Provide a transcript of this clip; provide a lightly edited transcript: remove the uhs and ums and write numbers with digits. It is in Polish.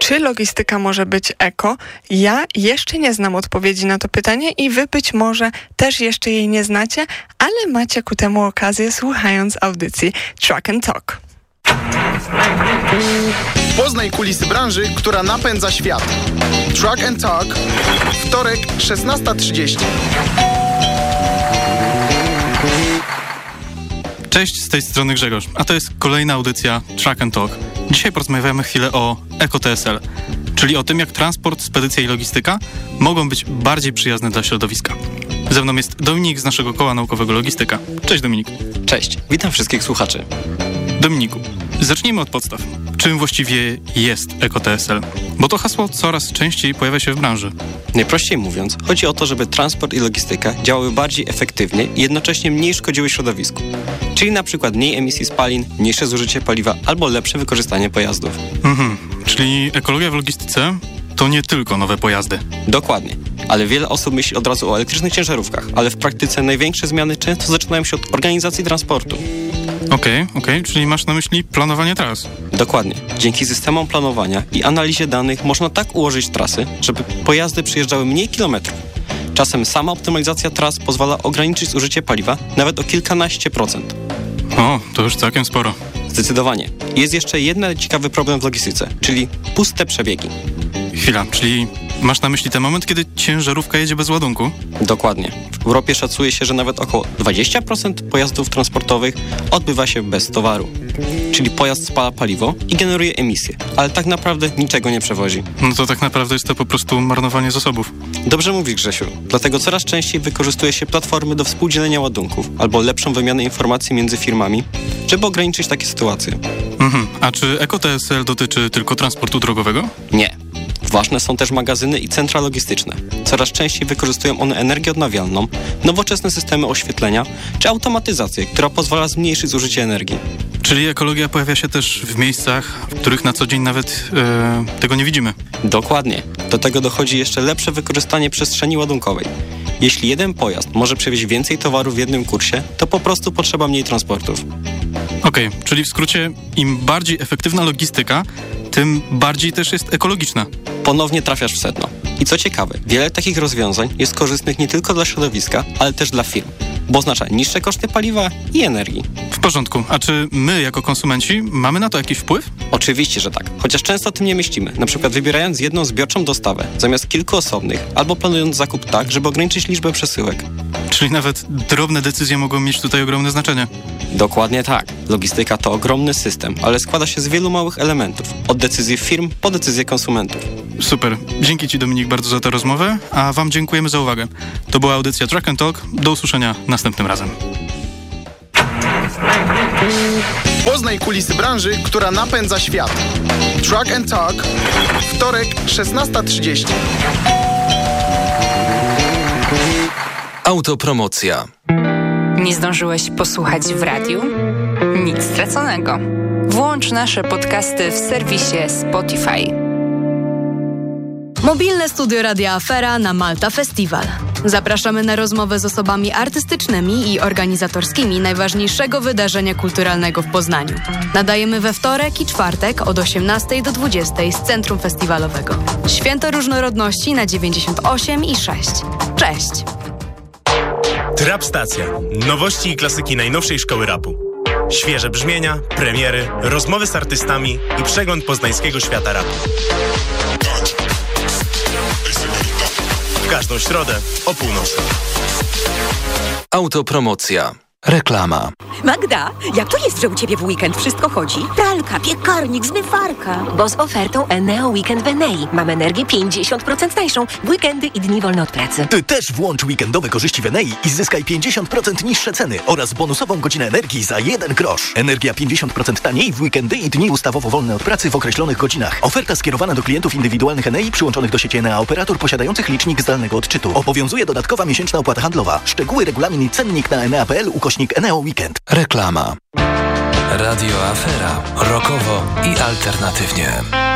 czy logistyka może być eko? Ja jeszcze nie znam odpowiedzi na to pytanie i wy być może też jeszcze jej nie znacie, ale macie ku temu okazję, słuchając audycji Truck and Talk. Poznaj kulisy branży, która napędza świat. Truck and Talk. Wtorek, 16:30. Cześć, z tej strony Grzegorz, a to jest kolejna audycja Truck and Talk. Dzisiaj porozmawiamy chwilę o EcoTSL, czyli o tym, jak transport, spedycja i logistyka mogą być bardziej przyjazne dla środowiska. Ze mną jest Dominik z naszego koła naukowego Logistyka. Cześć Dominik. Cześć, witam wszystkich słuchaczy. Dominiku, zacznijmy od podstaw. Czym właściwie jest EcoTSL? Bo to hasło coraz częściej pojawia się w branży. Najprościej mówiąc, chodzi o to, żeby transport i logistyka działały bardziej efektywnie i jednocześnie mniej szkodziły środowisku. Czyli na przykład mniej emisji spalin, mniejsze zużycie paliwa albo lepsze wykorzystanie pojazdów. Czyli ekologia w logistyce to nie tylko nowe pojazdy. Dokładnie. Ale wiele osób myśli od razu o elektrycznych ciężarówkach, ale w praktyce największe zmiany często zaczynają się od organizacji transportu. Okej, czyli masz na myśli planowanie tras. Dokładnie. Dzięki systemom planowania i analizie danych można tak ułożyć trasy, żeby pojazdy przejeżdżały mniej kilometrów. Czasem sama optymalizacja tras pozwala ograniczyć zużycie paliwa nawet o kilkanaście procent. O, to już całkiem sporo. Zdecydowanie. Jest jeszcze jeden ciekawy problem w logistyce, czyli puste przebiegi. Chwila, czyli masz na myśli ten moment, kiedy ciężarówka jedzie bez ładunku? Dokładnie. W Europie szacuje się, że nawet około 20% pojazdów transportowych odbywa się bez towaru. Czyli pojazd spala paliwo i generuje emisje, ale tak naprawdę niczego nie przewozi. No to tak naprawdę jest to po prostu marnowanie zasobów. Dobrze mówisz, Grzesiu. Dlatego coraz częściej wykorzystuje się platformy do współdzielenia ładunków albo lepszą wymianę informacji między firmami, żeby ograniczyć takie sytuacje. A czy EcoTSL dotyczy tylko transportu drogowego? Nie. Ważne są też magazyny i centra logistyczne. Coraz częściej wykorzystują one energię odnawialną, nowoczesne systemy oświetlenia czy automatyzację, która pozwala zmniejszyć zużycie energii. Czyli ekologia pojawia się też w miejscach, w których na co dzień nawet tego nie widzimy. Dokładnie. Do tego dochodzi jeszcze lepsze wykorzystanie przestrzeni ładunkowej. Jeśli jeden pojazd może przewieźć więcej towaru w jednym kursie, to po prostu potrzeba mniej transportów. Okej, czyli w skrócie im bardziej efektywna logistyka, tym bardziej też jest ekologiczna. Ponownie trafiasz w sedno. I co ciekawe, wiele takich rozwiązań jest korzystnych nie tylko dla środowiska, ale też dla firm, bo oznacza niższe koszty paliwa i energii. W porządku. A czy my jako konsumenci mamy na to jakiś wpływ? Oczywiście, że tak. Chociaż często o tym nie myślimy. Na przykład wybierając jedną zbiorczą dostawę zamiast kilku osobnych, albo planując zakup tak, żeby ograniczyć liczbę przesyłek. Czyli nawet drobne decyzje mogą mieć tutaj ogromne znaczenie. Dokładnie tak. Logistyka to ogromny system, ale składa się z wielu małych elementów. Od decyzji firm po decyzje konsumentów. Super. Dzięki Ci, Dominik, bardzo za tę rozmowę, a Wam dziękujemy za uwagę. To była audycja Truck and Talk. Do usłyszenia następnym razem. Poznaj kulisy branży, która napędza świat. Truck and Talk. Wtorek, 16:30. Autopromocja. Nie zdążyłeś posłuchać w radiu? Nic straconego. Włącz nasze podcasty w serwisie Spotify. Mobilne studio Radia Afera na Malta Festival. Zapraszamy na rozmowę z osobami artystycznymi i organizatorskimi najważniejszego wydarzenia kulturalnego w Poznaniu. Nadajemy we wtorek i czwartek od 18 do 20 z Centrum Festiwalowego. Święto Różnorodności na 98,6. Cześć! Trap Stacja. Nowości i klasyki najnowszej szkoły rapu. Świeże brzmienia, premiery, rozmowy z artystami i przegląd poznańskiego świata rapu. W każdą środę o północy. Autopromocja. Reklama. Magda, jak to jest, że u Ciebie w weekend wszystko chodzi? Pralka, piekarnik, zmywarka. Bo z ofertą Eneo Weekend w Enei mam energię 50% tańszą w weekendy i dni wolne od pracy. Ty też włącz weekendowe korzyści w Enei i zyskaj 50% niższe ceny oraz bonusową godzinę energii za 1 grosz. Energia 50% taniej w weekendy i dni ustawowo wolne od pracy w określonych godzinach. Oferta skierowana do klientów indywidualnych Enei przyłączonych do sieci Enea operator posiadających licznik zdalnego odczytu. Obowiązuje dodatkowa miesięczna opłata handlowa. Szczegóły, regulamin i cennik na enea.pl/Eneo Weekend. Reklama. Radio Afera. Rockowo i alternatywnie.